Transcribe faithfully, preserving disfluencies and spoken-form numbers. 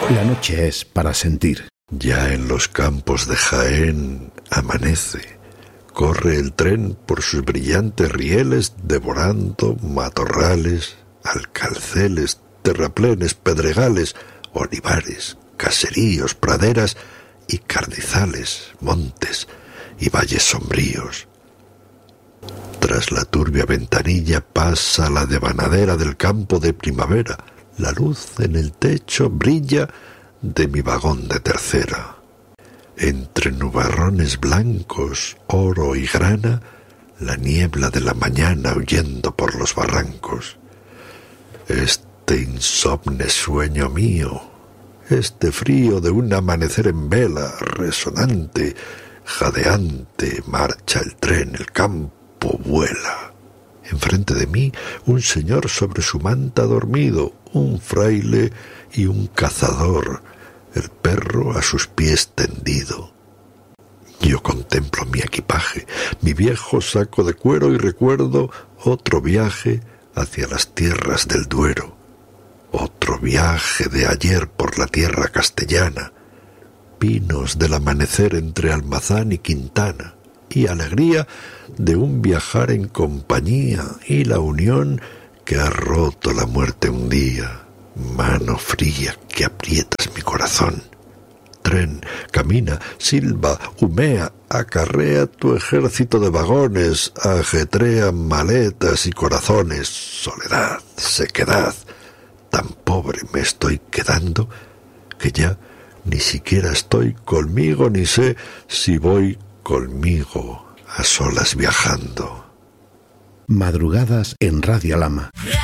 La noche es para sentir. Ya en los campos de Jaén amanece. Corre el tren por sus brillantes rieles, devorando matorrales, alcalceles, terraplenes, pedregales, olivares, caseríos, praderas y carnizales, montes y valles sombríos. Tras la turbia ventanilla pasa la devanadera del campo de primavera. La luz en el techo brilla de mi vagón de tercera. Entre nubarrones blancos, oro y grana, la niebla de la mañana huyendo por los barrancos. Este insomne sueño mío, este frío de un amanecer en vela, resonante, jadeante, marcha el tren, el campo vuela. Enfrente de mí, un señor sobre su manta dormido, un fraile y un cazador, el perro a sus pies tendido. Yo contemplo mi equipaje, mi viejo saco de cuero y recuerdo otro viaje hacia las tierras del Duero, otro viaje de ayer por la tierra castellana, pinos del amanecer entre Almazán y Quintana, y alegría de un viajar en compañía y la unión que ha roto la muerte un día. Mano fría que aprietas mi corazón. Tren, camina, silba, humea, acarrea tu ejército de vagones, ajetrea maletas y corazones. Soledad, sequedad, tan pobre me estoy quedando que ya ni siquiera estoy conmigo ni sé si voy conmigo a solas viajando. Madrugadas en Radio Lama.